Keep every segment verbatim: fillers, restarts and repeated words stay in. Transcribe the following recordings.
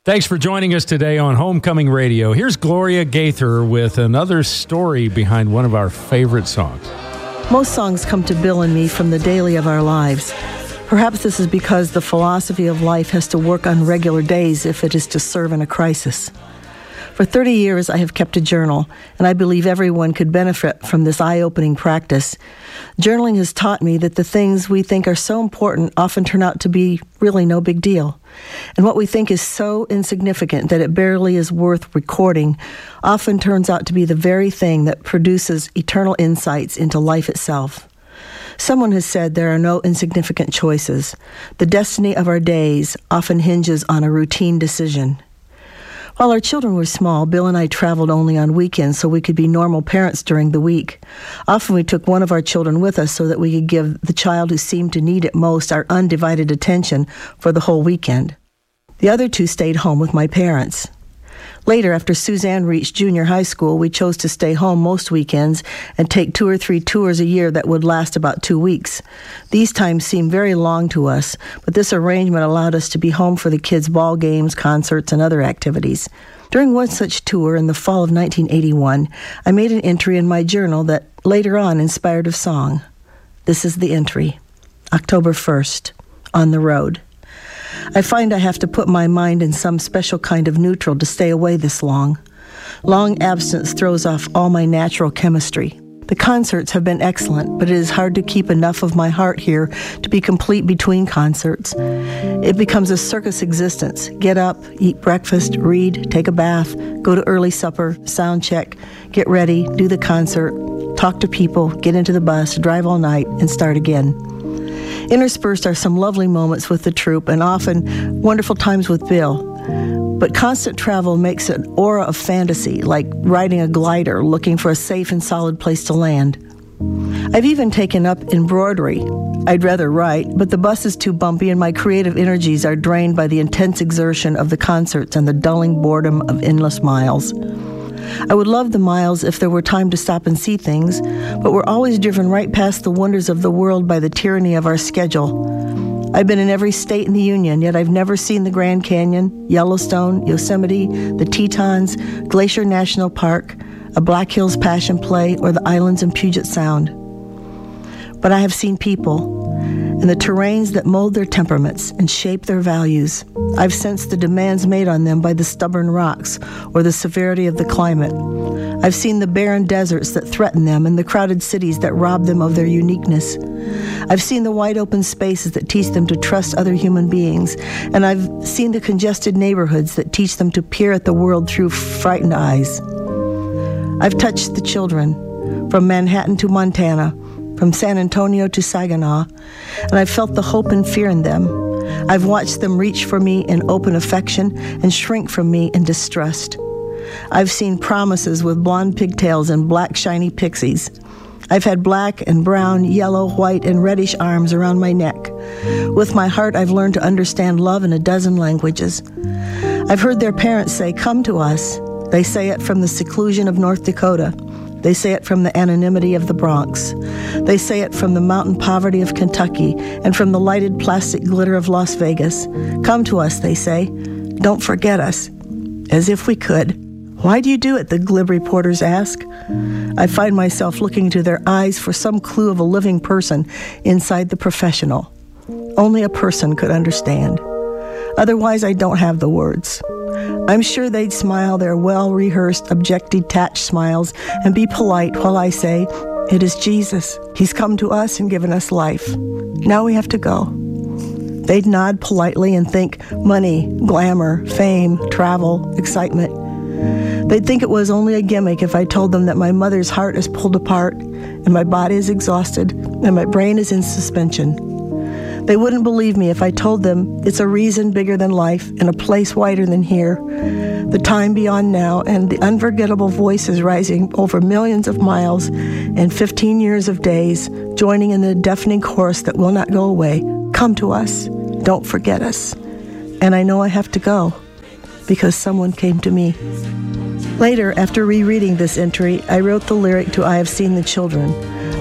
Thanks for joining us today on Homecoming Radio. Here's Gloria Gaither with another story behind one of our favorite songs. Most songs come to Bill and me from the daily of our lives. Perhaps this is because the philosophy of life has to work on regular days if it is to serve in a crisis. For thirty years, I have kept a journal, and I believe everyone could benefit from this eye-opening practice. Journaling has taught me that the things we think are so important often turn out to be really no big deal. And what we think is so insignificant that it barely is worth recording often turns out to be the very thing that produces eternal insights into life itself. Someone has said there are no insignificant choices. The destiny of our days often hinges on a routine decision. While our children were small, Bill and I traveled only on weekends so we could be normal parents during the week. Often we took one of our children with us so that we could give the child who seemed to need it most our undivided attention for the whole weekend. The other two stayed home with my parents. Later, after Suzanne reached junior high school, we chose to stay home most weekends and take two or three tours a year that would last about two weeks. These times seemed very long to us, but this arrangement allowed us to be home for the kids' ball games, concerts, and other activities. During one such tour in the fall of nineteen eighty-one, I made an entry in my journal that later on inspired a song. This is the entry. October first, on the road. I find I have to put my mind in some special kind of neutral to stay away this long. Long absence throws off all my natural chemistry. The concerts have been excellent, but it is hard to keep enough of my heart here to be complete between concerts. It becomes a circus existence. Get up, eat breakfast, read, take a bath, go to early supper, sound check, get ready, do the concert, talk to people, get into the bus, drive all night, and start again. Interspersed are some lovely moments with the troupe and often wonderful times with Bill. But constant travel makes an aura of fantasy, like riding a glider looking for a safe and solid place to land. I've even taken up embroidery. I'd rather write, but the bus is too bumpy and my creative energies are drained by the intense exertion of the concerts and the dulling boredom of endless miles. I would love the miles if there were time to stop and see things, but we're always driven right past the wonders of the world by the tyranny of our schedule. I've been in every state in the Union, yet I've never seen the Grand Canyon, Yellowstone, Yosemite, the Tetons, Glacier National Park, a Black Hills Passion Play, or the islands in Puget Sound. But I have seen people, and the terrains that mold their temperaments and shape their values. I've sensed the demands made on them by the stubborn rocks or the severity of the climate. I've seen the barren deserts that threaten them and the crowded cities that rob them of their uniqueness. I've seen the wide open spaces that teach them to trust other human beings, and I've seen the congested neighborhoods that teach them to peer at the world through frightened eyes. I've touched the children, from Manhattan to Montana, from San Antonio to Saginaw, and I've felt the hope and fear in them. I've watched them reach for me in open affection and shrink from me in distrust. I've seen promises with blonde pigtails and black shiny pixies. I've had black and brown, yellow, white, and reddish arms around my neck. With my heart, I've learned to understand love in a dozen languages. I've heard their parents say, "Come to us." They say it from the seclusion of North Dakota. They say it from the anonymity of the Bronx. They say it from the mountain poverty of Kentucky and from the lighted plastic glitter of Las Vegas. Come to us, they say. Don't forget us. As if we could. Why do you do it, the glib reporters ask. I find myself looking into their eyes for some clue of a living person inside the professional. Only a person could understand. Otherwise, I don't have the words. I'm sure they'd smile their well-rehearsed, object-detached smiles and be polite while I say, "It is Jesus. He's come to us and given us life. Now we have to go." They'd nod politely and think money, glamour, fame, travel, excitement. They'd think it was only a gimmick if I told them that my mother's heart is pulled apart and my body is exhausted and my brain is in suspension. They wouldn't believe me if I told them it's a reason bigger than life in a place wider than here, the time beyond now, and the unforgettable voices rising over millions of miles and fifteen years of days, joining in the deafening chorus that will not go away. Come to us. Don't forget us. And I know I have to go because someone came to me. Later, after rereading this entry, I wrote the lyric to I Have Seen the Children,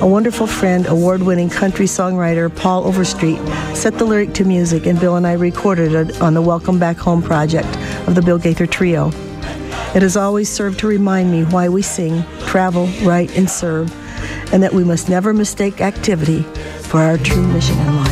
A wonderful friend, award-winning country songwriter Paul Overstreet set the lyric to music, and Bill and I recorded it on the Welcome Back Home project of the Bill Gaither Trio. It has always served to remind me why we sing, travel, write, and serve, and that we must never mistake activity for our true mission in life.